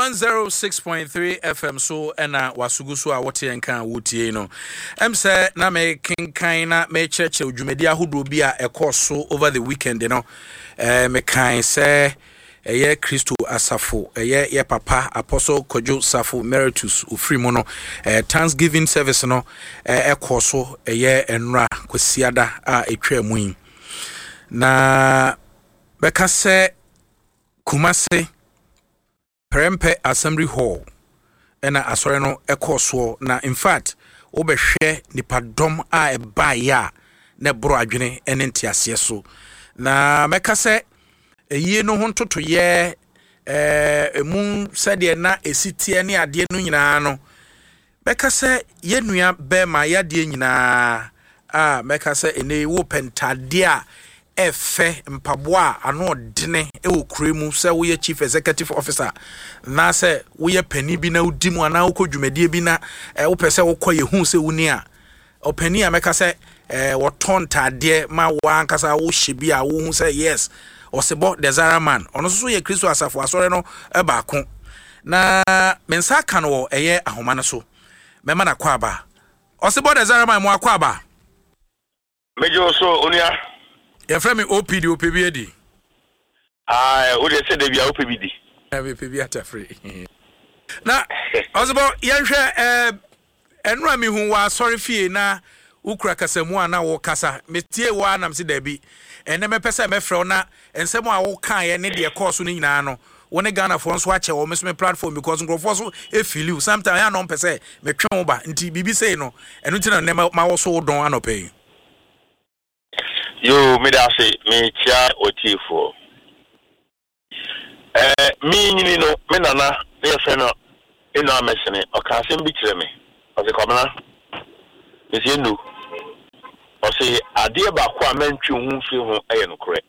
106.3 FM so ena wasugu so a wote enka wotie no emse na me kinkan na me cheche odwumadi ahodo bi a ekoso over the weekend no me kan se eye Kristo Asafo ye papa Apostle Kojo Safo Emeritus ofrimo no Thanksgiving service no ekoso eye enra kwasiada a etwa mu na beka se Kumase Prempe Assembly Hall ena asore no ekoso na in fact obehwe nipadom a ebaya na bro adwene ene ntiase so na meka se eyi no hontoto ye emu sede na esitie ne ade no nyina no meka se yenua be ma yade nyina meka se ene wo pentade a efe mpaboa ano dene ewokuremu se wo ye chief executive officer na se wo ye pani bi na udimu ana ukodwumadie bi na wo pese wo koye hu se wuni a opani a meka se wo tontade ma wo ankasa wo hyebi a wo hu se yes osebo Desire Man ono so ye Kristo Asafo asore no baako na mensa ka no eye ahoma no so mema na kwa ba osebo Desire Man mo akwa ba mejo so onia ya frame OPD OPBD o de se de bia OPBD OPBD atafre na osebo yenhwe enura mi hu wa sorry fie na ukura kasamu ana wo kasa metie wa nam se da bi ene mepese mefrɛ na ensɛm a wo kan ye ne de course no nyina no woni Ghana for nso ache wo mesme platform because nkrofo so e feel you sometimes ya no mpese metwe wo ba nti bibi sei no eno nti na ne ma wo so don anope yo me da se me tia otifo mi nyini no me nana me fe no ina mesene o ka se mbi kire me o se komana me se nu o se ade ba kwa mantwi hu fi hu eye no kore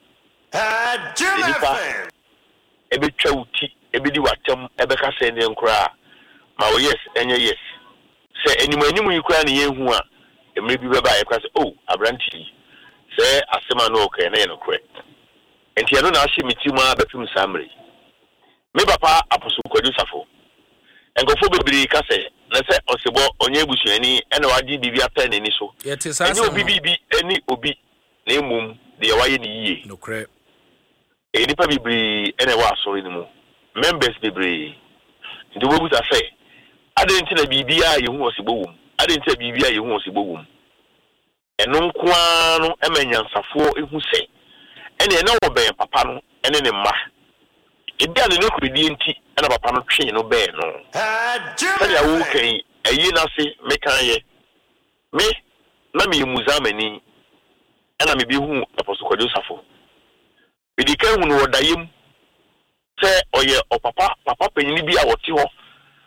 ebe twa uti ebe di watem ebe ka se ne nkora ma wo yes enye yes se animu yikura ne yehu a emre bi beba e kwa se oh abranti se asema no okay na ye no kore enti eno na ahye mitimu a bepim samre me papa Apostle Kojo Safo engofo bebiri ka se na se osebo onye ebusuani ena wadi bibia pen ni so eni obi bibi eni obi na emum de waye ni yie no kore nipa bibiri ena wa asori ni mu members bibiri ndo bobu ta se ade nti na bibia yehu osebo wum ade nti na bibia yehu osebo wum eno nkoa no emanyansafo ehu se ene na wo ben papa no ene ne mma edia ne nokredi nti ena papa no twe no be no ya wo kan eyi na se me kan ye me na me muzamani ena me bi hu Apostle Kojo Safo edika hu no wodayem se oye papa panyin bi a wote ho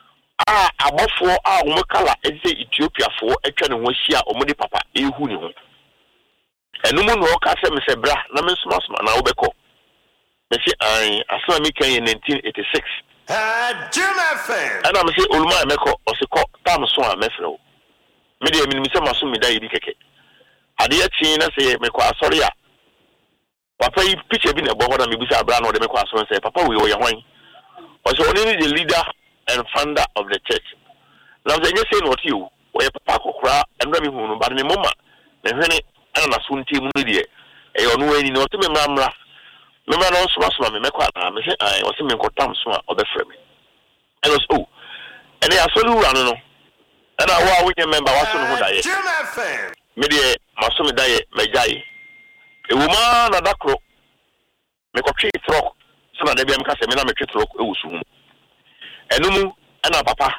abofo a wo kala eze Ethiopia fo etwa ne ho hia omode papa ehu ne ho enumu no ka se me se bra na me soma na wo beko me se an asema me kan 1986 Jim FM ana me se oluma meko osiko tam so a mefro me de mi se maso me da yi keke ade ya tin na se me ko asori a papa yi picture bi na bo hoda me busa bra na o de me ko asori se papa we o ye hwan o so only the leader and founder of the church. Now the say not you, where Papa Kokra and Remy Hunu, but in a moment, the Henny and a soon team media. A on way in not to me, Mamma. Remember, no small me, I was in Cotam or the frame. And was oh, and they are so running. And I will remember what's on who died. Media, Masumi diet, Majai. A woman at that crow. Make a tree throck. Some of the Casamina make it throck, oh, soon. Enumu ana papa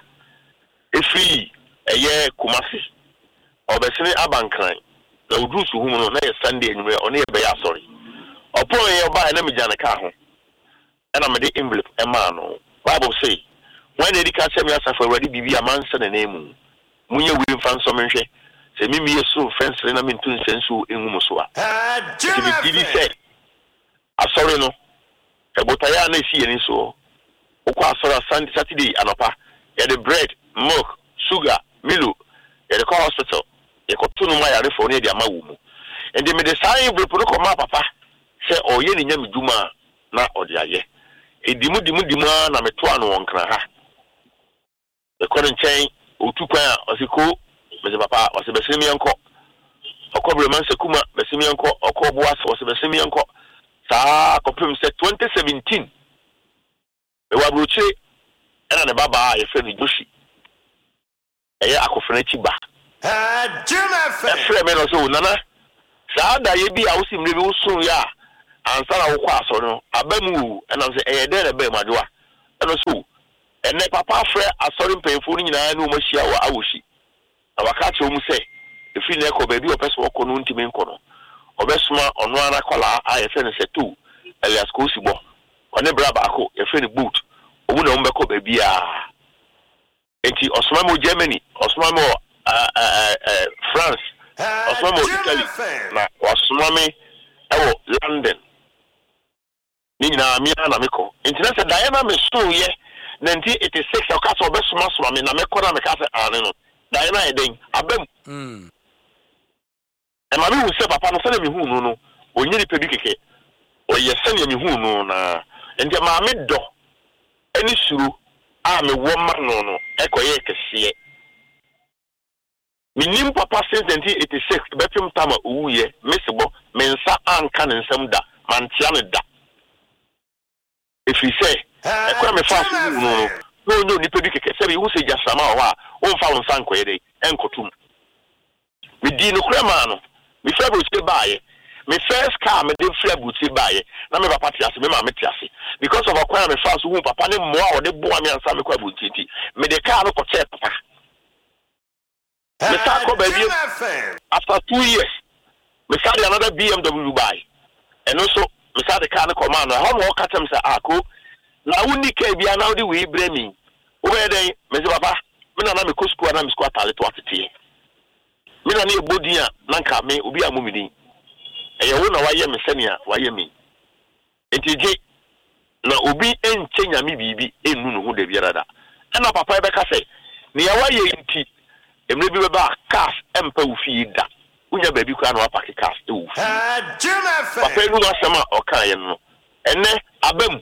efi eye Kumasi obesini abankran na udusu hu no na ye Sunday enwure ono ye be ya sorry opon ye ba na mejana ka ho ana me de envelope e ma no Bible say when they can say me Asafo already bibi amansa na nemu munye wi mfa nso menhwe se mimi yesu friends na me ntun sensu enwum so a bibi say asori no ebotaya na esi eni so okwa asora Sunday Saturday anopa ya the bread milk sugar milo ya the hospital ya ko tunu ma ya refo ne dia mawu mu ende me de sai envelope no ko ma papa se oye ni nyam djuma na ode aye edimu na metoa no wonkra ha e ko nchen otu kwan osiko meze papa osebesemi enko okobreman sekuma besemi enko okoboa so osebesemi enko saa kopem se 2017 e wabruche era ne baba ye fe ni Joshi eye akofena chiba Jim FM efre me no so nana saa da ye bi a wosi mre bi wosun ya ansa na wo kwa so no abamu na se eye de na ba madoa eno so ene papa frɛ asɔre mpanyefo no nyinaa ne omahia wɔ awoshi na waka kyerɛ mu sɛ efi ne kɔ baabi ɔpɛ sɛ ɔkɔ no ntimi nkɔ no ɔbɛsoma ɔno ara kɔla a yɛfrɛ no sɛ to Elias Kosibɔ ɔne bra baako yɛfrɛ no boot ɔmu na ɔmbɛkɔ baabi a enti ɔsoma mo Germany ɔsoma mo France ɔsoma mo Italy na ɔsoma me ɛwɔ London ne nyinaa mia na mekɔ enti na sɛ Diana me so yɛ 1986 okaso obesuma me na mekora me ka se ane no Diana eden abam e ma mi hu se papa no se na mi hu no onyiri pe bi keke o ye se na mi hu no na ende ma me do eni suru a me wo ma no ekoye kese minim papa since 1986 bepim tama uye mesebo me nsa anka ne nsam da mantia ne da if you say ekwa me fast no nipa bi keke se wu se jasama ho a o mfa won san koye dey enkotum me di no krema no me fa buti baaye me first car me dey fra buti baaye na me papa tiase me ma me tiase because of akwa me fast wu papa ne mo a o de bo me ansa me kwa buti ti me de car no ko che papa me sa ko baby after 2 years me sa another BMW buy and also me sa the car no command how mo katem say ako na wuni ka bia na odi we bremi wo be den me say papa me na me ko school na me school atale to atete me na ebodi a na nka me obi amumidi eye wo na waye me senia waye me entije na obi enche nyame bibi enu no ho da biara da na papa e be ka say ne ya waye nti emre bi be ba cars empa wo fi da unya baby kwa na wapake cars e wo fi papa enu asema o kan ye no ene abam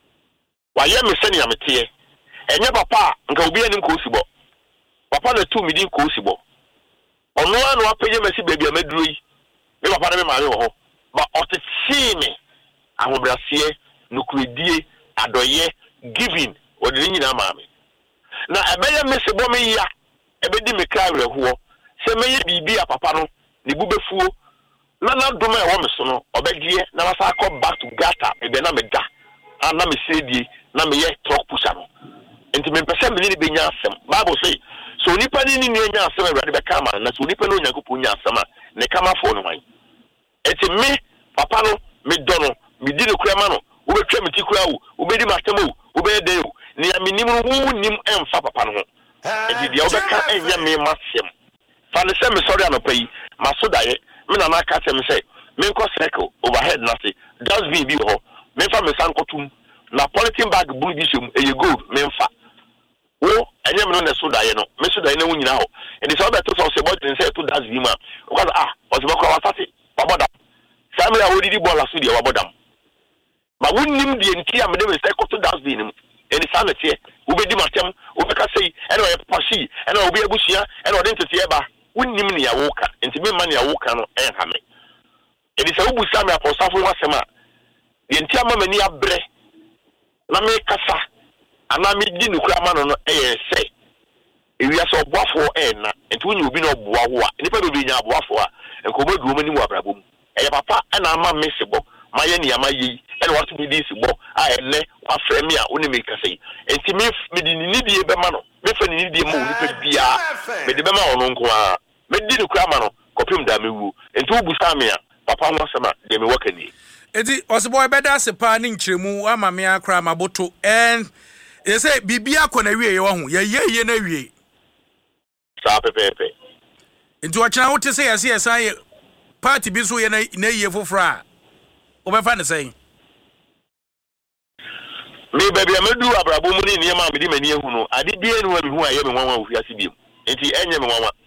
waye me senia mete enye papa nka obi anim ko sibɔ papa na tu midin ko sibɔ ono anu apeye mesi baby amaduro yi me papa na me maame wo ho ba otete me ahobrase nukuredie adoye giving odiri nyina maame na ebeye mesi bo me ya ebedi me kra werɛhoɔ sɛ meye bibi a papa no ne bubefuo na doma e wo me so no obedie na masa akɔ back to gata ebe na me da ana me sedie na me ye truck pusher no enti me pese me ni be nya asem bible say so nipa ni nya asem awurade be kama na so nipa no nyankopɔ nya asem a ne kama fo no wan enti me papa no me do no me di ne kurama no wo betwa me ti kura wo wo bedi matem wo wo be de wo ne ya menim no wo nim emfa papa no ho enti dia wo be ka enya me masem fa ne se me sorry anopai maso dae me na aka tem say me nko circle overhead na say just be ho me fa me san kotum na polythene bag blue bi sem eye gold me nfa wo enye me no na so dae no me so dae na wo nyina ho enti so be to so se boy say to das bi ma because o se bako wasate waboda same ya wodidi ball aso dia wabodam ba wonnim die nti a me de me say to das bi nim eni sa na tie wo bedi matem wo be ka sei ene o ye pashi ene obi abusia ene o de ntete e ba wonnim ne ya woka enti me ma ne ya woka no enha me edi se wo busa me aposafo wasema die nti ama mani abre na me kasa ana me di no kura ma no eye se ewi aso oboafo na enti wonyi obi no oboa ho a nipa do bi nya oboafo a enko bodu mo ni mu abrabom eye papa na ama me sebo maye ni ama yi ene wato bi di sebo a ene afre me a woni me kasa yi enti me di ni die be ma no me fa ni die mo nipa bia me de be ma ono nko a me di no kura ma no kopim da me wu enti wo busa me a papa no sema de me waka ni edi oseboy beda se pa ni nkyeremu ama me akra maboto and ye say bibia kɔ na wie ye wo ho ye na wie sa pepepe enti wo kyena wo te say ye san ye party bi so ye na ye fofora wo be fa ne say me baby amedu abrabo mu ni niam amedi mani ehu no ade bia ni wa bi hu aye me nwanwa ofi ase biem enti enye me nwanwa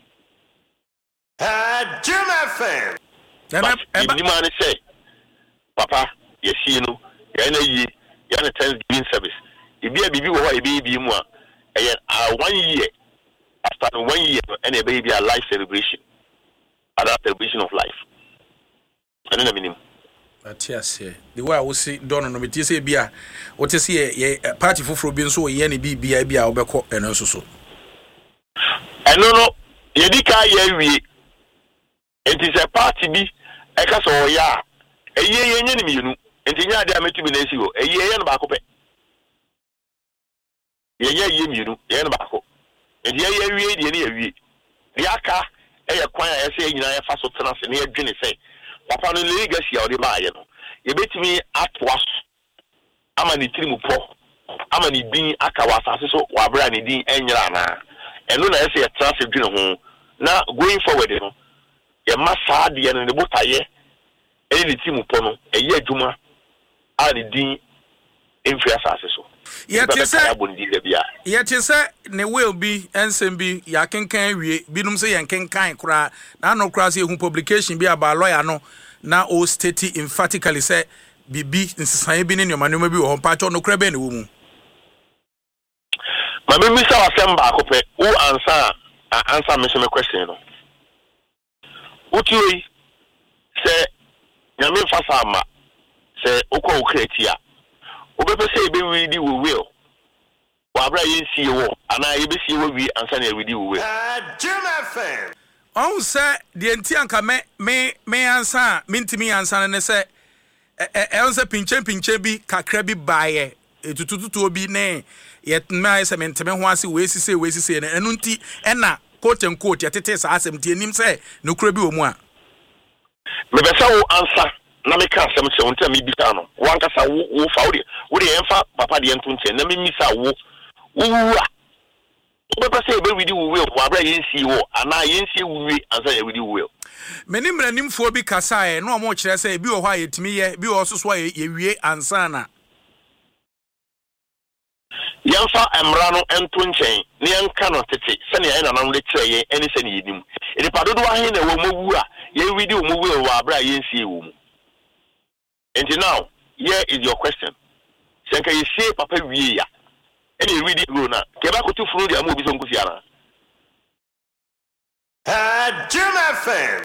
Jim FM ni man say papa ye si no ye na yi yana Thanksgiving service ibi a bibi wo ho ibi mu a 1 year after 1 year and a baby a life celebration other celebration of life and na minimum atiase the way we see don no meti say bia what say ye party foforo bi nso ye ne bibia bia obekọ eno nso so eno no ye dika ye wie it is a party bi e ka so ya eye nye ne mienu enti nya ade ametu bi na esi ho eye no ba ko pe ye mienu ye no ba ko enti ye wie de ne ye wie de aka e kwan a ese nyina ye fa so tena se ne ye dwene se papa no legacy a odi ba ye no ye betimi atwas ama ni tirimupo ama ni din aka wasase so wa bra ni din enyira na eno na ese ye tena se dwene ho na going forward no ye masa de ye no ne botaye e ni tirimupo no eye adwuma a ni din emfi asase so yet say ne will be ensem bi ya kenkan wie binum say yan kenkan kura na no kura say hu publication bi aba lawyer no na o state emphatically say bibi nsisan bi ne nyoma bi wo pacho no kura be ne wo mu ma me mi sa wasem ba ko pe who answer me question no utioi say nyame fasa ama say okọ okretia obebe say ebe ready we will wabra yensi wo ana ebe si wo wi ansa na ready we will Jim FM on say the enti anka me ansa mintimi ansa ne say on say pinche bi kakra bi baaye etututu obi ne yet me say menteme ho ase we sisi ne enu nti ena quote and quote yetete sa asem ti enim say no kura bi wo mu a me be say wo ansa na me ka asem che wonta me bisa no wanka sa wo fa wo de enfa papa de entu nche na me misa wo a obeba say ebe widi wo wa bra yensi wo ana yensi wo ansa ya widi wo meni mranimfo bi kasae no mo kire say bi wo ha yetimi ye bi wo soso ye wie ansa na yanfa emra no entu nchen ne yanka no tete se ne ya na no le kire ye eni se ne yedim edi padodo ahe na wo mowu a ye widi wo mowu wa bra yensi wo mu. And now, here is your question. Senka you say papa wie ya. Any read it na. Keba ko tu furu dia mo bi so nkusi ara. Jim FM.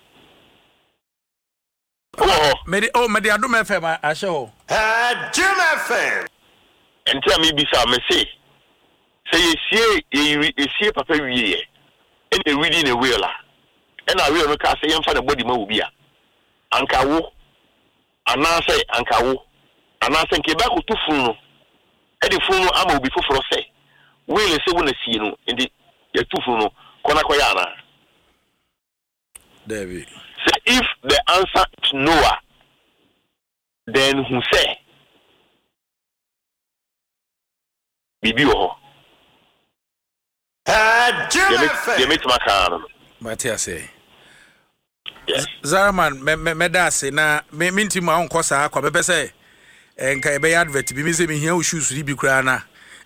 Me di Adom FM a show. Jim FM. Enti me bi sa me say you see papa wie ye. Any reading a wheel la. And I will ka say yemfa na body ma obi a. Anka wo anase ankawo anase nkeba ko tu funu no e de funu ama obi foforo se we le se wona sie no ndi ya tu funu kona koya na David so if the answer is Noah then who say bibi ho Jim FM Matia say yes Zaraman me da se na me minti ma onko saa kwa bebe se enka ebe ya advert bi me se me hia shoes ri bi kura na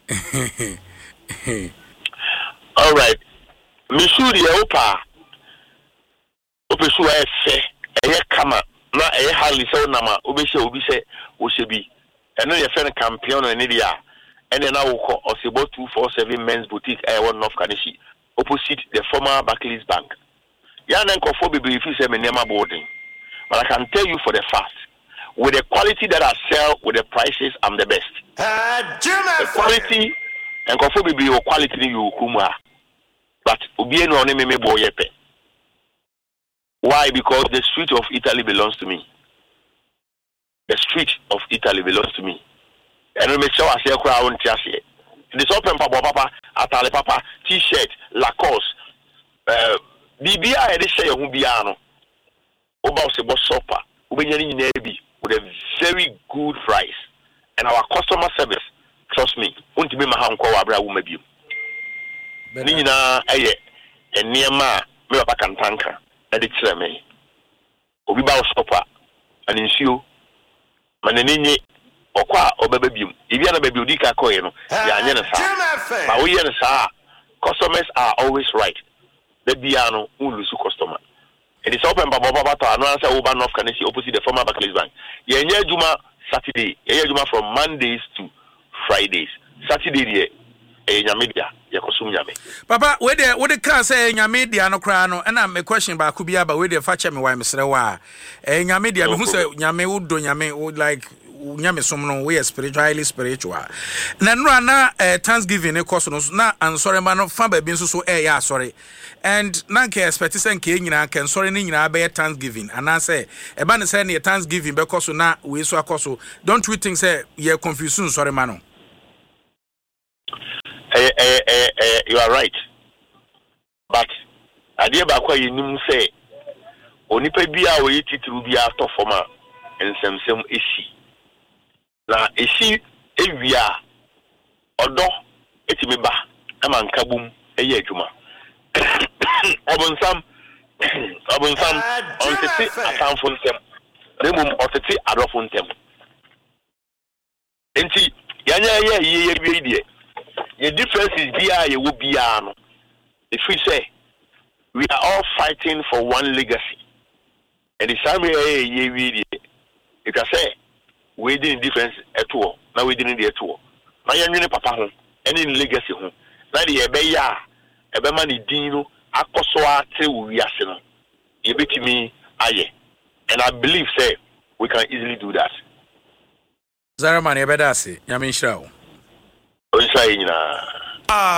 all right me shuri e opa opesu e se eye kama na eye hali se na ma obehye obi se wo hye bi eno ye fe campion na ni dia ene na wo ko Osebo 247 men's boutique one North Kanishi opposite the former Barclays Bank. Yan enkofo be if you say me nema boarding. But I can tell you for the fact, with the quality that I sell, with the prices, I'm the best. The quality enkofo be your quality ni you kuma. But obi eno ne me boy yepe. Why? Because the street of Italy belongs to me. The street of Italy belongs to me. And we make sure I say kura won tiase. The open papa, atale papa, t-shirt, Lacoste, Bibia e de share hu bia no. Oba Osebo shopper, ubenya ni nyina bi with a very good price. And our customer service, trust me, untimi ma ha nkwa wa bra wo mabium. Ni nyina eye eniema me papa kantanka e de kire me. Obi ba shopper, ani nsuo, manenenye okwa obababium. Ibia na babi odika koye no, ya anye na sa. Ba wo ye na sa. Customers are always right. The Biano will lose customer. It is open by Baba to announce over North Kanishi opposite the former Barclays Bank. Yenye Juma Saturday. From Mondays to Fridays. Saturday, media. Papa, where the car say media no crano, and I'm a question about Kubia, but where the fatcher me why Mr. Wa. Media, who say Yame would do Yame would like Yame someone way spiritual. Nanrana Thanksgiving, a cosmos, na and sorry man of Faber being so yeah, sorry. And Nanke expects and King can sorry in bear Thanksgiving. And I say, a man is saying Thanksgiving because na we so a don't we think say you're confused, sorry mano. You are right. But idea back why you say only pay be our way to be after former and some issue. Now, issue if we are although it's me ba a man kaboom a year juma. Obon some on the account for them. Remove or the adoption them. And see, yeah. The difference is you will be if we say we are all fighting for one legacy, and the same way you can say we didn't difference at all. Now we didn't at all. Now you're papa home, any legacy home. Now the ebeya, ebemani dino, akoswa te uyasino. You bet me aye, and I believe say we can easily do that. Zaramani ebedasi, yamin shao. Saying